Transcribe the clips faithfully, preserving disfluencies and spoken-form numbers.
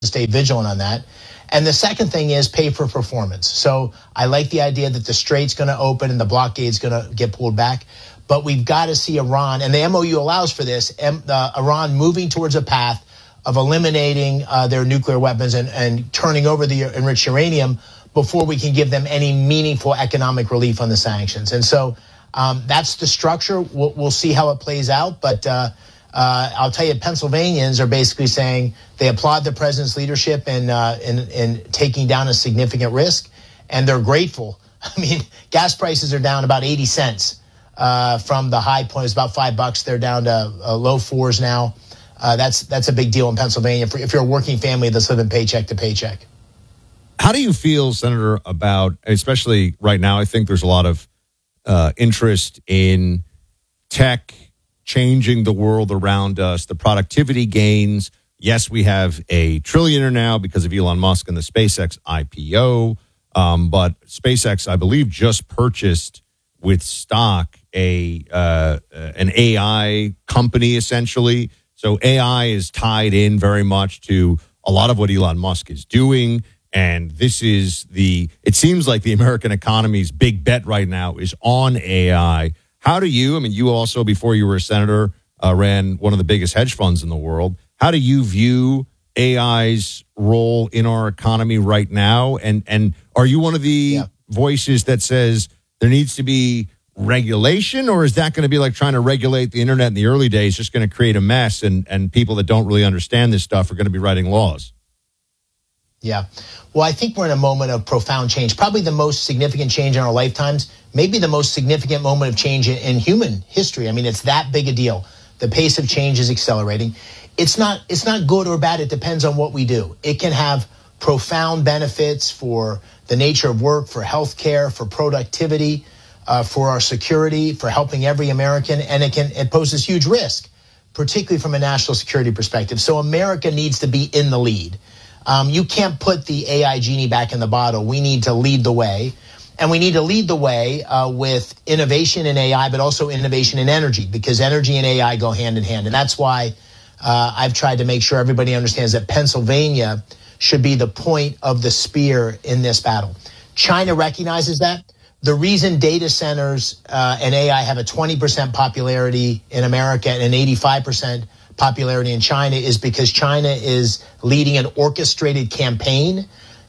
stay vigilant on that. And the second thing is pay for performance. So I like the idea that the strait's going to open and the blockade's going to get pulled back. But we've got to see Iran, and the M O U allows for this, uh, Iran moving towards a path of eliminating uh, their nuclear weapons and, and turning over the enriched uranium before we can give them any meaningful economic relief on the sanctions. And so um, that's the structure. We'll, we'll see how it plays out. But uh, uh, I'll tell you, Pennsylvanians are basically saying they applaud the president's leadership in, uh, in, in taking down a significant risk, and they're grateful. I mean, gas prices are down about eighty cents. Uh, from the high point, it's about five bucks. They're down to uh, low fours now. Uh, that's that's a big deal in Pennsylvania for, if you're a working family that's living paycheck to paycheck. How do you feel, Senator, about, especially right now, I think there's a lot of uh, interest in tech changing the world around us, the productivity gains. Yes, we have a trillionaire now because of Elon Musk and the SpaceX I P O, um, but SpaceX, I believe, just purchased with stock a uh, an A I company, essentially. So A I is tied in very much to a lot of what Elon Musk is doing. And this is the, it seems like the American economy's big bet right now is on A I. How do you, I mean, you also, before you were a senator, uh, ran one of the biggest hedge funds in the world. How do you view A I's role in our economy right now? And, and are you one of the yeah. voices that says there needs to be regulation, or is that going to be like trying to regulate the internet in the early days, just going to create a mess, and, and people that don't really understand this stuff are going to be writing laws? Yeah. Well, I think we're in a moment of profound change, probably the most significant change in our lifetimes, maybe the most significant moment of change in, in human history. I mean, it's that big a deal. The pace of change is accelerating. It's not, it's not good or bad. It depends on what we do. It can have profound benefits for the nature of work, for healthcare, for productivity, Uh, for our security, for helping every American, and it can it poses huge risk, particularly from a national security perspective. So America needs to be in the lead. Um, you can't put the A I genie back in the bottle. We need to lead the way, and we need to lead the way uh, with innovation in A I, but also innovation in energy, because energy and A I go hand in hand. And that's why uh, I've tried to make sure everybody understands that Pennsylvania should be the point of the spear in this battle. China recognizes that. The reason data centers uh, and A I have a twenty percent popularity in America and an eighty-five percent popularity in China is because China is leading an orchestrated campaign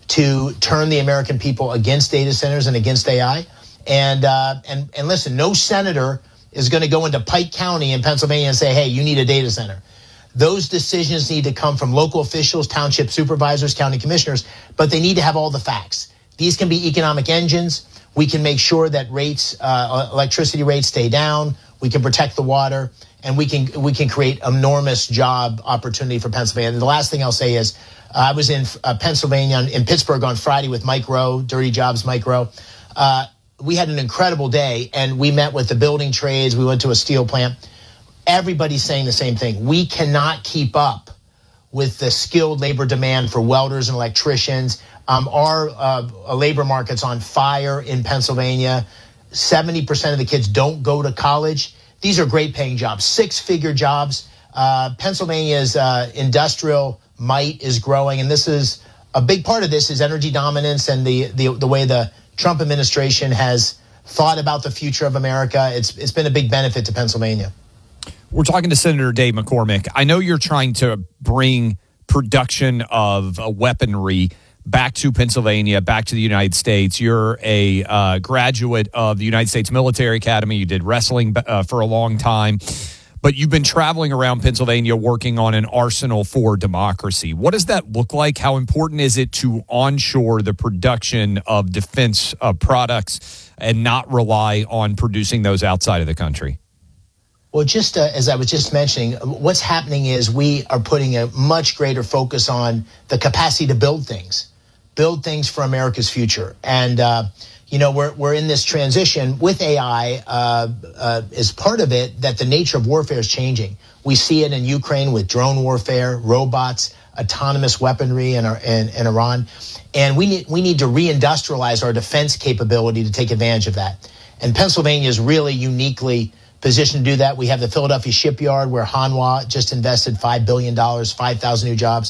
to turn the American people against data centers and against A I. And uh, and and listen, no senator is going to go into Pike County in Pennsylvania and say, hey, you need a data center. Those decisions need to come from local officials, township supervisors, county commissioners, but they need to have all the facts. These can be economic engines. We can make sure that rates, uh, electricity rates stay down. We can protect the water, and we can we can create enormous job opportunity for Pennsylvania. And the last thing I'll say is, uh, I was in uh, Pennsylvania, in Pittsburgh on Friday with Mike Rowe, Dirty Jobs Mike Rowe. Uh, we had an incredible day, and we met with the building trades. We went to a steel plant. Everybody's saying the same thing. We cannot keep up with the skilled labor demand for welders and electricians. Um, our uh, labor market's on fire in Pennsylvania. seventy percent of the kids don't go to college. These are great paying jobs, six-figure jobs. Uh, Pennsylvania's uh, industrial might is growing, and this is a big part of this is energy dominance and the, the, the way the Trump administration has thought about the future of America. It's It's been a big benefit to Pennsylvania. We're talking to Senator Dave McCormick. I know you're trying to bring production of uh, weaponry back to Pennsylvania, back to the United States. You're a uh, graduate of the United States Military Academy. You did wrestling uh, for a long time, but you've been traveling around Pennsylvania working on an arsenal for democracy. What does that look like? How important is it to onshore the production of defense uh, products and not rely on producing those outside of the country? Well, just uh, as I was just mentioning, what's happening is we are putting a much greater focus on the capacity to build things, build things for America's future. And, uh, you know, we're we're in this transition with A I uh, uh, as part of it, that the nature of warfare is changing. We see it in Ukraine with drone warfare, robots, autonomous weaponry in, our, in, in Iran. And we need, we need to reindustrialize our defense capability to take advantage of that. And Pennsylvania is really uniquely positioned to do that. We have the Philadelphia shipyard where Hanwha just invested five billion dollars, five thousand new jobs.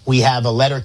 We have a letter